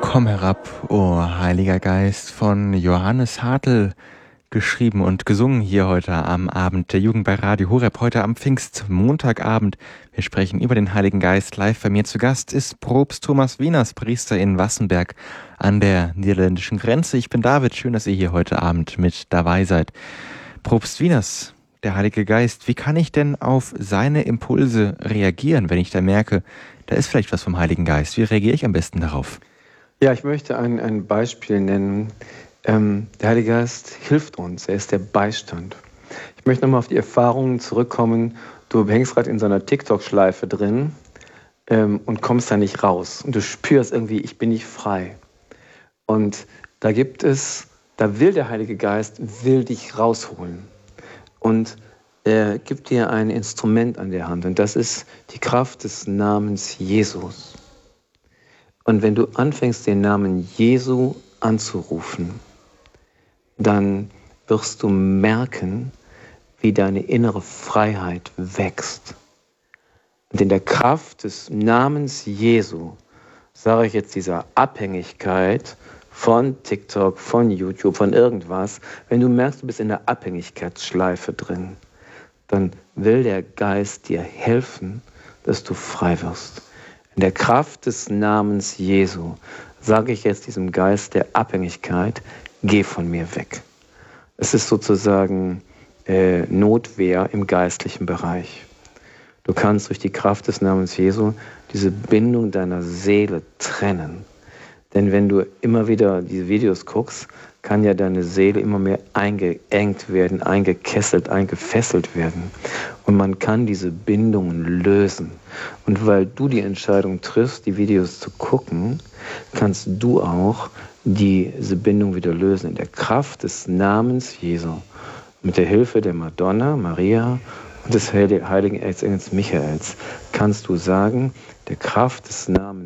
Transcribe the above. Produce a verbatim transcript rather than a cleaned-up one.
Komm herab, o Heiliger Geist, von Johannes Hartl geschrieben und gesungen hier heute am Abend der Jugend bei Radio Horeb, heute am Pfingstmontagabend. Wir sprechen über den Heiligen Geist. Live bei mir zu Gast ist Propst Thomas Wieners, Priester in Wassenberg an der niederländischen Grenze. Ich bin David, schön, dass ihr hier heute Abend mit dabei seid. Propst Wieners, der Heilige Geist, wie kann ich denn auf seine Impulse reagieren, wenn ich da merke, da ist vielleicht was vom Heiligen Geist? Wie reagiere ich am besten darauf? Ja, ich möchte ein, ein Beispiel nennen. Ähm, der Heilige Geist hilft uns, er ist der Beistand. Ich möchte nochmal auf die Erfahrungen zurückkommen. Du hängst gerade in so einer TikTok-Schleife drin ähm, und kommst da nicht raus. Und du spürst irgendwie, ich bin nicht frei. Und da gibt es, da will der Heilige Geist, will dich rausholen. Und er gibt dir ein Instrument an der Hand. Und das ist die Kraft des Namens Jesus. Und wenn du anfängst, den Namen Jesu anzurufen, dann wirst du merken, wie deine innere Freiheit wächst. Und in der Kraft des Namens Jesu sage ich jetzt dieser Abhängigkeit von TikTok, von YouTube, von irgendwas, wenn du merkst, du bist in der Abhängigkeitsschleife drin, dann will der Geist dir helfen, dass du frei wirst. In der Kraft des Namens Jesu sage ich jetzt diesem Geist der Abhängigkeit, geh von mir weg. Es ist sozusagen äh, Notwehr im geistlichen Bereich. Du kannst durch die Kraft des Namens Jesu diese Bindung deiner Seele trennen. Denn wenn du immer wieder diese Videos guckst, kann ja deine Seele immer mehr eingeengt werden, eingekesselt, eingefesselt werden. Und man kann diese Bindungen lösen. Und weil du die Entscheidung triffst, die Videos zu gucken, kannst du auch diese Bindung wieder lösen. In der Kraft des Namens Jesu, mit der Hilfe der Madonna, Maria und des heiligen Erzengels Michaels, kannst du sagen, der Kraft des Namens